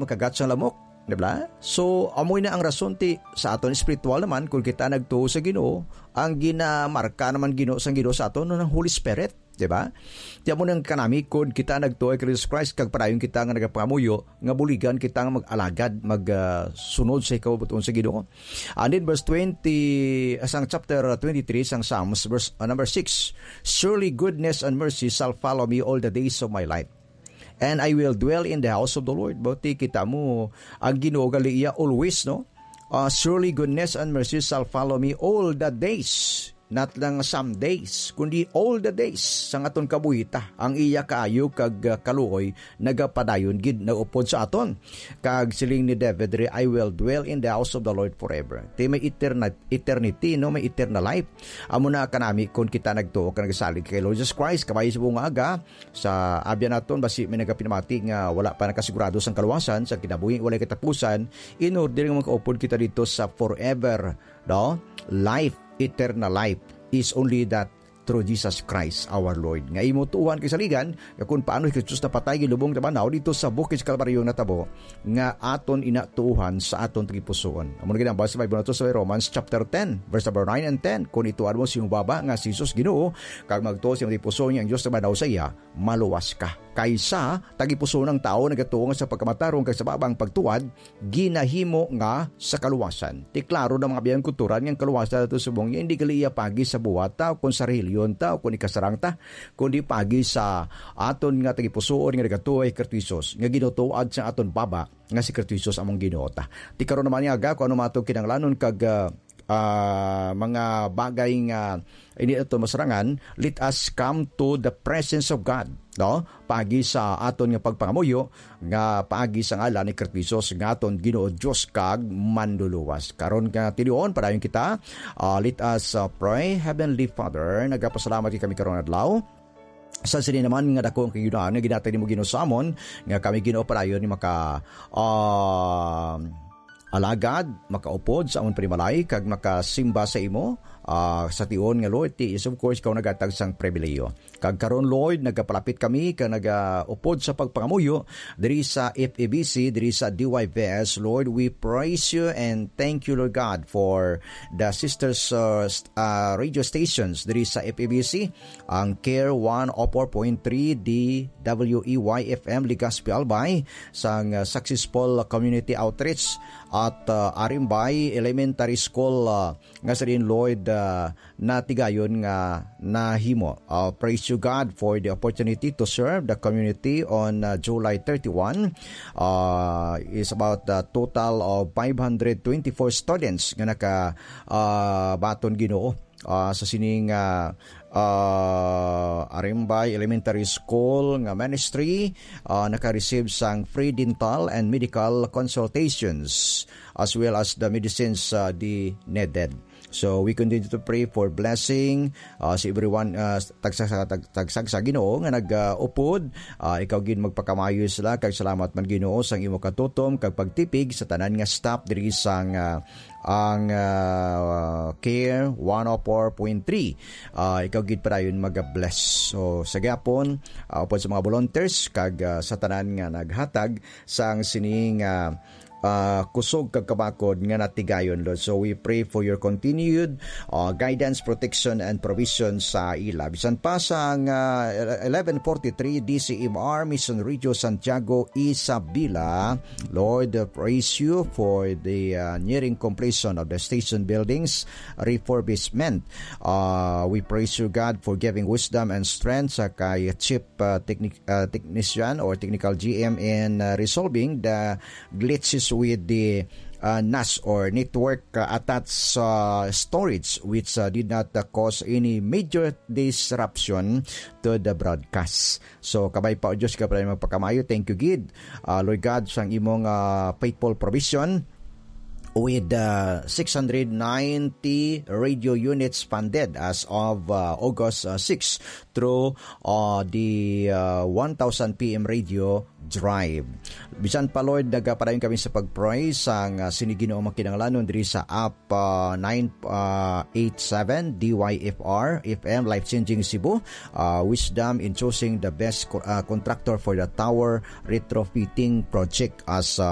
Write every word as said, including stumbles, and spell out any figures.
makagat sa lamok, di ba? So amoy na ang rason ti sa aton spiritual naman kung kita nagtuo sa Ginoo, ang ginamarka naman Ginoo sa Ginoo sa aton ng Holy Spirit, di ba? Tiyan mo nang kanami kung kita nagtuo kay Jesus Christ kag padayon kita nga nagapangamuyo nga buligan kita nga mag-alagad magsunod uh, sa ikaw buton sa Ginoo. And in verse twenty asang chapter twenty-three sang Psalms verse uh, number six, surely goodness and mercy shall follow me all the days of my life, and I will dwell in the house of the Lord. Bauti kita mo ang Ginoo gali iya always, no? Uh, surely goodness and mercy shall follow me all the days. Not lang some days, kundi all the days sang aton kabuhita. Ang iya kaayo kag uh, kaluoy nagapadayon gid naupod sa aton. Kag siling ni David, I will dwell in the house of the Lord forever. Ti may eternal, eternity, no? May eternal life. Amo na kanami kung kita nagtuo ka nagasalig kay Lord Jesus Christ, kabay sa bunga aga, sa abya naton basi may nagapinamati nga wala pa nakasigurado sang kaluwasan, sa kinabuhi walay katapusan, in order nga makaupod kita dito sa forever, no? Life, eternal life is only that through Jesus Christ our Lord. Nga imo tuuhan kay saligan kung paano si Jesus napatay gilubong ta banaw dito sa bukid sa Kalbaryo natabo nga aton inatuuhan sa aton tagipusoon. Amo gid ang basa Bible nato sa Romans chapter ten verse number nine and ten. Kung ituan mo si baba nga si Jesus Ginoo kag magtuo sa tagipusoon niya ang Dios na banaw sa iya, maluwas ka. Kaysa tagipuso ng tao nagatuo sa pagkamatarong kay sa babang pagtuad ginahimo nga sa kaluwasan. Ti klaro na mga biyan kulturan ng kaluwasan ato subong hindi kaliya pagi sa buwat ta kun sa reliyon ta kun ikasarang ta kundi pagi sa aton nga tagipusoon nga nagatuo kay Kristo nga ginutuad sa aton baba nga si Kristo among Ginoo ta. Ti karon naman nga kung ano matong kinahanglanon kag uh, uh, mga bagay nga ini ito masarangan, let us come to the presence of God, no? Pagi sa aton nga pagpangamuyo nga paagi sa ngalan ni Kristo nga aton Ginoo Dios kag manluluwas. Karon nga tinuon padayon kita, uh, let us uh, pray. Heavenly Father, nagapasalamat kami karon adlaw sa sini naman nga dako ang kayunan nga ginatay nimo Ginoo sa amon nga kami Ginoo padayon ni maka uh, alagad, makaupod sa amon panimalay kag makasimba sa imo uh, sa tion nga Lord ti is of course ikaw nagatag sang pribileyo. Kag karon Lord nagapalapit kami kag nagaupod sa pagpangamuyo diri sa F E B C, diri sa D Y V S. Lord, we praise you and thank you Lord God for the sisters uh, uh, radio stations diri sa F E B C, ang Care one oh four point three D W E Y F M Legazpi Albay, sang uh, successful community outreach at uh, Arimbay Elementary School uh, nga sa rin Lord uh, na tigayon nga nahimo. Uh, praise you God for the opportunity to serve the community on uh, July thirty-first. Uh, is about a total of five hundred twenty-four students nga naka uh, baton Ginoo uh, sa sining uh, uh, Arimbay Elementary School nga ministry, uh, naka-receive sang free dental and medical consultations as well as the medicines uh, di needed. So we continue to pray for blessing uh, si everyone uh, tagsag tagsag sa Ginoo nga nag-upod. Uh, ikaw gid magpakamayo sila kag salamat man Ginoo sang imo katutom kag pagtipig sa tanan nga staff diri sang uh, ang uh, Care one oh four point three. Uh, ikaw gid padayon mag-bless. So sa gyapon uh, upod sa mga volunteers kag uh, sa tanan nga naghatag sang sining uh, Uh, kusog kag kabakod nga natigayon Lord. So we pray for your continued uh, guidance, protection and provision sa ila. Bisan pa sa uh, eleven forty-three D C M R Mission Regio Santiago Isabela, Lord, uh, praise you for the uh, nearing completion of the station buildings refurbishment. Uh, we praise you God for giving wisdom and strength sa kay chief uh, technic, uh, technician or technical G M in uh, resolving the glitches with the uh, N A S or network uh, attached uh, storage which uh, did not uh, cause any major disruption to the broadcast. So kabay pa o Diyos ka pala magpakamayo. Thank you Gid, uh, Lord God, sang imong uh, faithful provision with uh, six hundred ninety radio units funded as of uh, August uh, sixth through uh, the uh, one thousand P M radio drive. Bisan pa Lord, nagapadayon kami sa pag-pray sang uh, sinigino ang makinanglanon diri sa app uh, nine eighty-seven D Y F R F M Life Changing Cebu. Uh, wisdom in choosing the best co- uh, contractor for the tower retrofitting project as uh,